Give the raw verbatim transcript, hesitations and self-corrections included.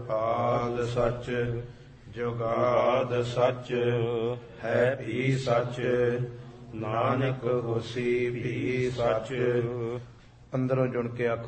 ਆਦ ਸਚ ਜੁਗਾਦ ਸਚ ਹੈ ਵੀ ਸਚ ਨਾਨਕ ਹੋਸੀ ਵੀ ਸਚ। ਅੰਦਰੋਂ ਜੁੜ ਕੇ ਆਖੋ